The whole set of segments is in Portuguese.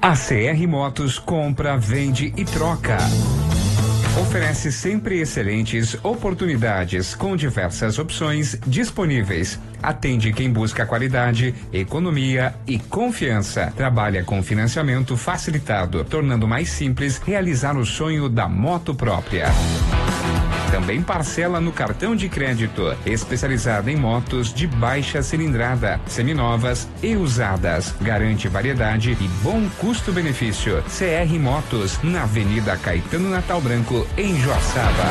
A CR Motos compra, vende e troca. Oferece sempre excelentes oportunidades com diversas opções disponíveis. Atende quem busca qualidade, economia e confiança. Trabalha com financiamento facilitado, tornando mais simples realizar o sonho da moto própria. Também parcela no cartão de crédito, especializada em motos de baixa cilindrada, seminovas e usadas. Garante variedade e bom custo-benefício. CR Motos, na Avenida Caetano Natal Branco, em Joaçaba.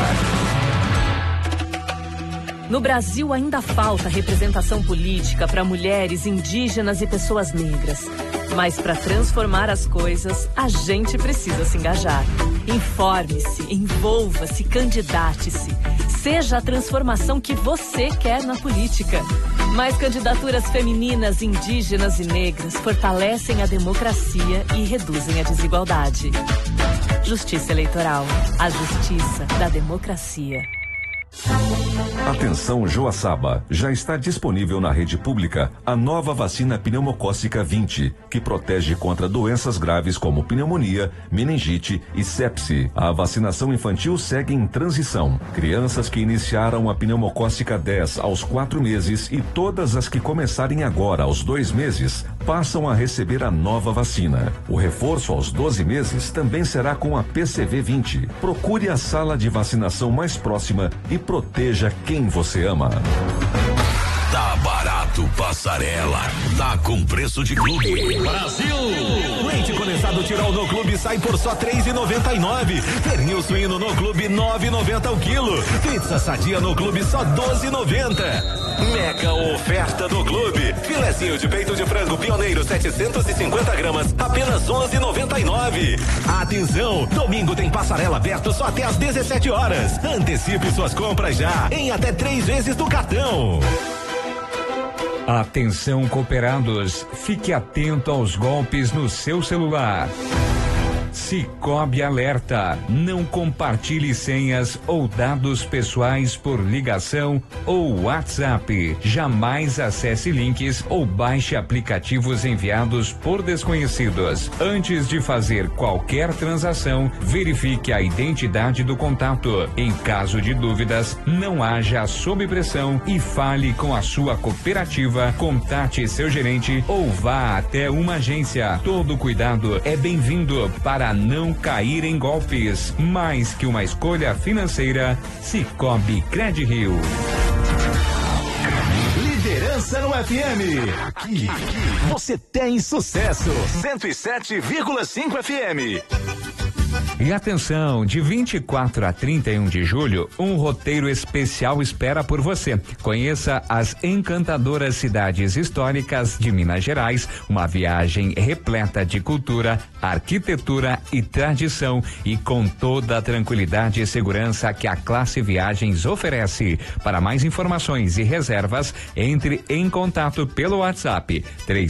No Brasil ainda falta representação política para mulheres, indígenas e pessoas negras. Mas para transformar as coisas, a gente precisa se engajar. Informe-se, envolva-se, candidate-se. Seja a transformação que você quer na política. Mais candidaturas femininas, indígenas e negras fortalecem a democracia e reduzem a desigualdade. Justiça Eleitoral. A justiça da democracia. Atenção Joaçaba, já está disponível na rede pública a nova vacina pneumocócica 20, que protege contra doenças graves como pneumonia, meningite e sepse. A vacinação infantil segue em transição. Crianças que iniciaram a pneumocócica 10 aos 4 meses e todas as que começarem agora aos 2 meses passam a receber a nova vacina. O reforço aos 12 meses também será com a PCV 20. Procure a sala de vacinação mais próxima e proteja quem você ama. Tá barato, Passarela. Tá com preço de clube. Brasil! Leite condensado Tirol no clube sai por só R$3,99. Pernil suíno no clube R$9,90 o quilo. Pizza sadia no clube só R$12,90. Mega oferta do clube. Filezinho de peito de frango pioneiro 750 gramas, apenas R$11,99. Atenção, domingo tem passarela aberto só até às 17 horas. Antecipe suas compras já, em até 3 vezes do cartão. Atenção cooperados, fique atento aos golpes no seu celular. Cicobi alerta, não compartilhe senhas ou dados pessoais por ligação ou WhatsApp. Jamais acesse links ou baixe aplicativos enviados por desconhecidos. Antes de fazer qualquer transação, verifique a identidade do contato. Em caso de dúvidas, não haja sob pressão e fale com a sua cooperativa, contate seu gerente ou vá até uma agência. Todo cuidado é bem-vindo para não cair em golpes. Mais que uma escolha financeira, Cicobi Credirio. Liderança no FM. Aqui você tem sucesso. 107,5 FM. E atenção, de 24 a 31 de julho, um roteiro especial espera por você. Conheça as encantadoras cidades históricas de Minas Gerais, uma viagem repleta de cultura, arquitetura e tradição e com toda a tranquilidade e segurança que a Classe Viagens oferece. Para mais informações e reservas, entre em contato pelo WhatsApp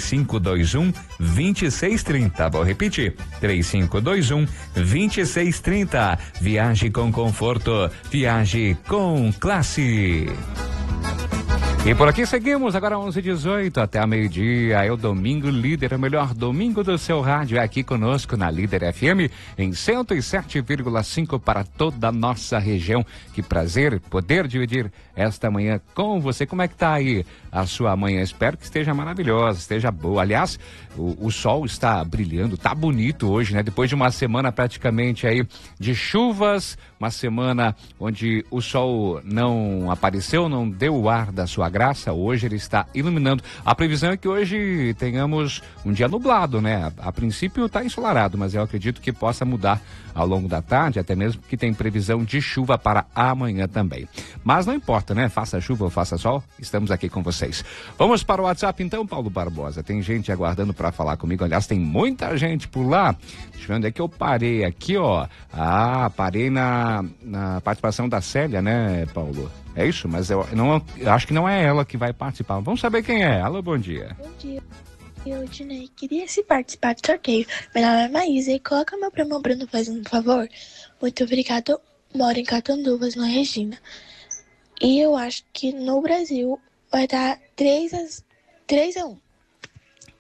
3521-2630. Vou repetir, 3521-2630. Viaje com conforto, viaje com classe. E por aqui seguimos, agora 11h18 até a meio-dia, é o Domingo Líder, o melhor domingo do seu rádio, é aqui conosco na Líder FM, em 107,5 para toda a nossa região. Que prazer poder dividir esta manhã com você. Como é que tá aí a sua manhã? Espero que esteja maravilhosa, esteja boa. Aliás, o sol está brilhando, tá bonito hoje, né? Depois de uma semana praticamente aí de chuvas, uma semana onde o sol não apareceu, não deu o ar da sua graça, hoje ele está iluminando. A previsão é que hoje tenhamos um dia nublado, né? A princípio está ensolarado, mas eu acredito que possa mudar ao longo da tarde, até mesmo que tem previsão de chuva para amanhã também. Mas não importa, né? Faça chuva ou faça sol, estamos aqui com vocês. Vamos para o WhatsApp então, Paulo Barbosa. Tem gente aguardando para falar comigo, aliás, tem muita gente por lá. Deixa eu ver onde é que eu parei aqui, ó. Parei na participação da Célia, né, Paulo? É isso? Mas eu acho que não é ela que vai participar. Vamos saber quem é. Alô, bom dia. Bom dia. Eu, Dinei, queria se participar do sorteio. Meu nome é Maísa e coloca meu primo Bruno fazendo um favor. Muito obrigado. Moro em Catanduvas, na Regina. E eu acho que no Brasil vai dar 3-1.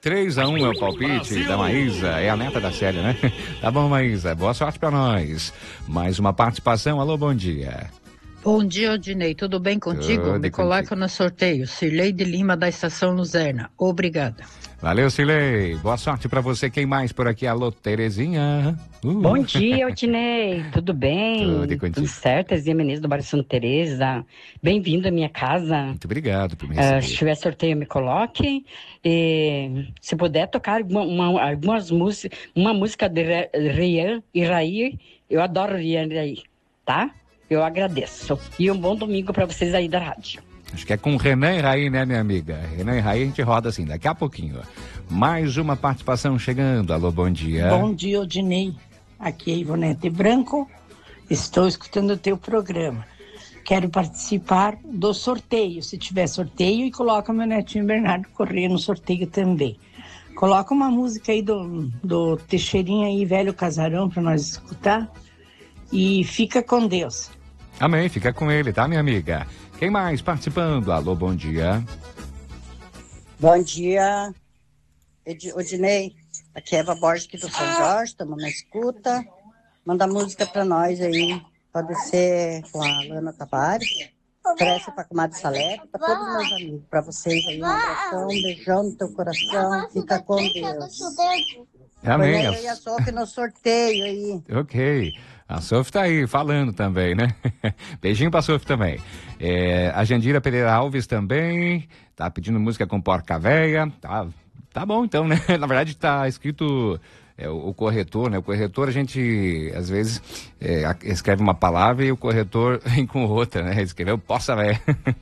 3-1 é o palpite da Maísa, é a neta da Célia, né? Tá bom, Maísa, boa sorte pra nós. Mais uma participação, alô, bom dia. Bom dia, Odinei, tudo bem contigo? Tudo Me contigo. coloca no sorteio, Cirlei de Lima da Estação Luzerna, obrigada. Valeu, Silei, boa sorte pra você. Quem mais por aqui? Alô, Terezinha. Bom dia, Odinei, tudo bem? Tudo e contigo? Tudo certo, Terezinha Menezes do bairro Santa Teresa. Bem-vindo à minha casa. Muito obrigado por me receber. Se tiver sorteio, me coloque. E, se puder tocar algumas músicas, uma música de Rian e Raí, eu adoro Rian e Raí, tá? Eu agradeço. E um bom domingo para vocês aí da rádio. Acho que é com Renan e Raí, né, minha amiga? Renan e Raí a gente roda assim, daqui a pouquinho. Mais uma participação chegando. Alô, bom dia. Bom dia, Odinei. Aqui é Ivonete Branco. Estou escutando o teu programa. Quero participar do sorteio, se tiver sorteio, e coloca meu netinho Bernardo Corrêa no sorteio também. Coloca uma música aí do Teixeirinha aí, Velho Casarão, para nós escutar. E fica com Deus. Amém, fica com ele, tá, minha amiga? Quem mais participando? Alô, bom dia. Bom dia, Odinei. Aqui é Eva Borges aqui do São Jorge, estamos na escuta. Manda música pra nós aí. Pode ser com a Lana Tavares. Oferece pra comadre Salete, pra todos os meus amigos. Pra vocês aí, um abração, um beijão no teu coração. Fica com Deus. Amém. Põe aí a Sofia no sorteio aí. Ok. A Sophie tá aí falando também, né? Beijinho pra Sophie também. A Jandira Pereira Alves também tá pedindo música com Porca Véia. Tá bom então, né? Na verdade tá escrito o corretor, né? O corretor a gente às vezes escreve uma palavra e o corretor vem com outra, né? Escreveu Poça Véia.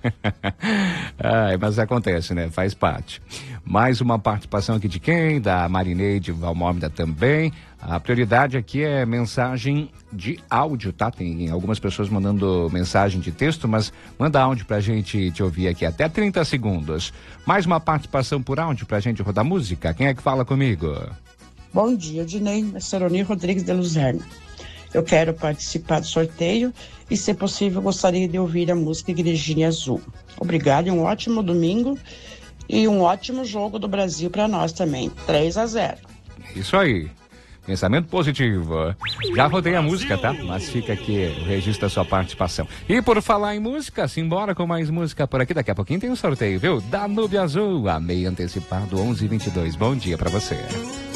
Mas acontece, né? Faz parte. Mais uma participação aqui de quem? Da Marineide Valmórmida também. A prioridade aqui é mensagem de áudio, tá? Tem algumas pessoas mandando mensagem de texto, mas manda áudio pra gente te ouvir aqui, até 30 segundos. Mais uma participação por áudio pra gente rodar música. Quem é que fala comigo? Bom dia, Odinei, Saroni Rodrigues de Luzerna. Eu quero participar do sorteio e, se possível, gostaria de ouvir a música Igrejinha Azul. Obrigado e um ótimo domingo e um ótimo jogo do Brasil para nós também, 3-0. Isso aí. Pensamento positivo. Já rodei a música, tá? Mas fica aqui o registro da sua participação. E por falar em música, simbora com mais música por aqui. Daqui a pouquinho tem um sorteio, viu? Danúbio Azul, a meio antecipado, 11h22. Bom dia pra você.